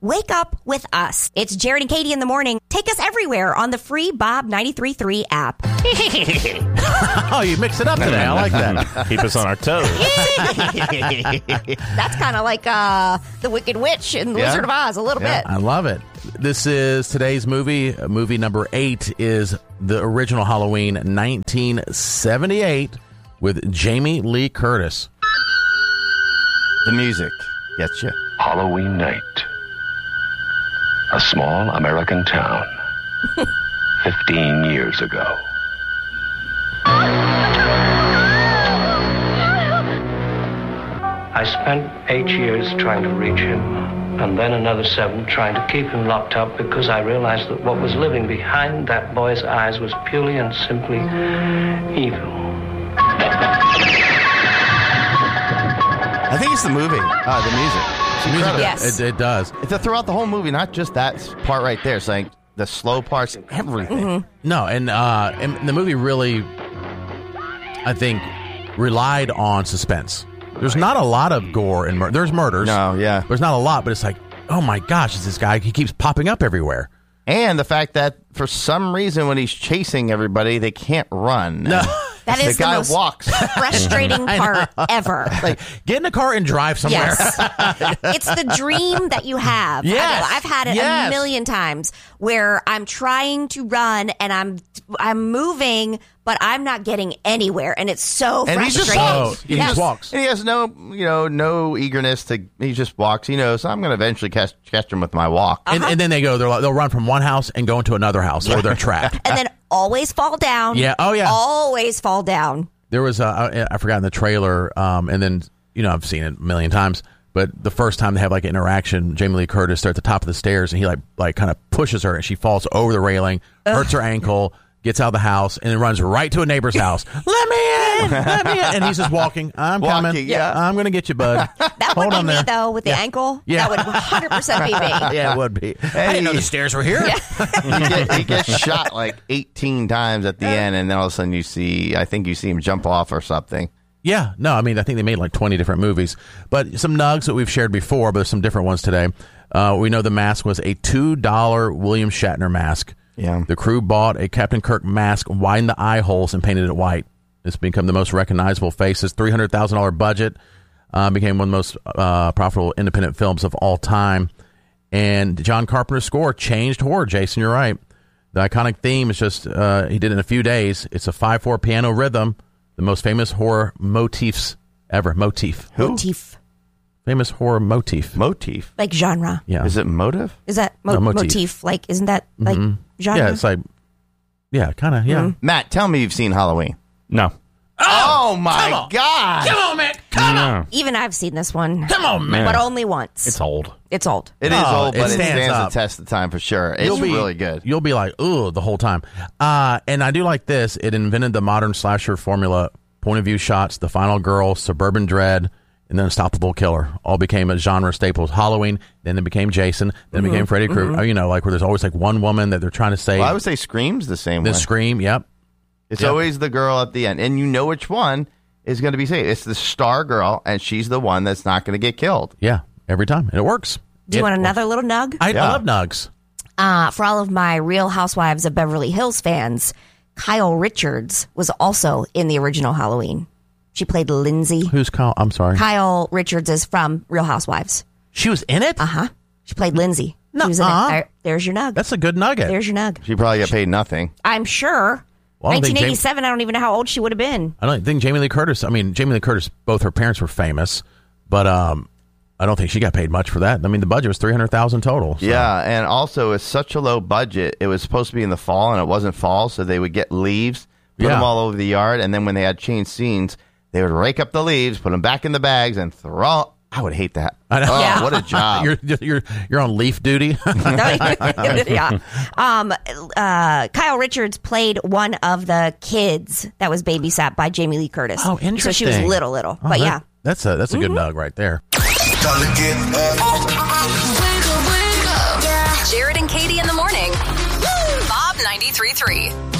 Wake up with us. It's Jared and Katie in the morning. Take us everywhere on the free Bob 93.3 app. Oh, you mix it up today. I like that. Keep us on our toes. That's kind of like the Wicked Witch and the Wizard of Oz a little bit. I love it. This is today's movie. Movie number 8 is the original Halloween 1978 with Jamie Lee Curtis. The music gets you. Halloween night. A small American town. 15 years ago. I spent 8 years trying to reach him, and then another 7 trying to keep him locked up because I realized that what was living behind that boy's eyes was purely and simply evil. I think it's the movie, the music. It's incredible. Yes. It does. It's throughout the whole movie, not just that part right there. It's like the slow parts, everything. No, and the movie really, I think, relied on suspense. There's not a lot of gore and murder. There's murders. No, yeah. There's not a lot, but it's like, oh my gosh, is this guy? He keeps popping up everywhere. And the fact that for some reason when he's chasing everybody, they can't run. No. That is the guy most walks. frustrating part ever. Like, get in a car and drive somewhere. Yes. It's the dream that you have. Yes. I've had it a million times where I'm trying to run and I'm moving, but I'm not getting anywhere, and it's so And he frustrating. just walks. He just walks. And he has no eagerness to. He just walks. He knows I'm going to eventually catch him with my walk. And then they'll run from one house and go into another house, or they're trapped. And then always fall down. Yeah. Oh, yeah. Always fall down. There was I forgot in the trailer, and then I've seen it a million times. But the first time they have like an interaction, Jamie Lee Curtis, they're at the top of the stairs, and he like kind of pushes her, and she falls over the railing, hurts her ankle, gets out of the house, and then runs right to a neighbor's house. Let me in, and he's just walking. I'm coming. Yeah. I'm gonna get you, bud. That Hold would be on me, there. though, with the ankle. Yeah. That would 100% be me. Yeah, it would be. I didn't know the stairs were here. He gets shot like 18 times at the end, and then all of a sudden you see him jump off or something. Yeah, no, I mean, I think they made like 20 different movies. But some nugs that we've shared before, but there's some different ones today. We know the mask was a $2 William Shatner mask. Yeah. The crew bought a Captain Kirk mask, widened the eye holes, and painted it white. It's become the most recognizable face. His $300,000 budget became one of the most profitable independent films of all time. And John Carpenter's score changed horror. Jason, you're right. The iconic theme is just, he did it in a few days. It's a 5/4 piano rhythm. The most famous horror motifs ever. Motif. Who? Motif. Famous horror motif. Motif. Like genre. Yeah. Is it motive? Is that No, motif. motif? Like, isn't that like genre? Yeah, it's like, yeah, kind of, yeah. Matt, tell me you've seen Halloween. No. Oh my God! Come on, man. Come on. Even I've seen this one. Come on, man. But only once. It's old. It's old. It is Oh, old, it but it stands stands up. the test of time for sure. It's really good. You'll be like, ooh, the whole time. And I do like this. It invented the modern slasher formula. Point of view shots, The Final Girl, Suburban Dread, and then Unstoppable Killer all became a genre staple. Halloween, then it became Jason, then it became Freddy Krueger. Like where there's always like one woman that they're trying to save. Well, I would say Scream's the same way. The Scream, yep. It's always the girl at the end, and you know which one is going to be saved. It's the star girl, and she's the one that's not going to get killed. Yeah, every time. And it works. Do you want another little nug? I love nugs. For all of my Real Housewives of Beverly Hills fans, Kyle Richards was also in the original Halloween. She played Lindsay. Who's Kyle? I'm sorry. Kyle Richards is from Real Housewives. She was in it? Uh-huh. She played Lindsay. She was in it. There's your nug. That's a good nugget. There's your nug. She probably got paid nothing. I'm sure. Well, I don't think 1987, I don't even know how old she would have been. I don't think Jamie Lee Curtis, both her parents were famous, but I don't think she got paid much for that. I mean, the budget was $300,000 total. So. Yeah, and also it's such a low budget. It was supposed to be in the fall, and it wasn't fall, so they would get leaves, put them all over the yard, and then when they had changed scenes, they would rake up the leaves, put them back in the bags, and throw. I would hate that. I know. Oh, Yeah. what a job! You're on leaf duty. Yeah. Kyle Richards played one of the kids that was babysat by Jamie Lee Curtis. Oh, interesting. So she was little. But yeah. That's a good nug right there. Time to get up. Jared and Katie in the morning. Bob 93.3.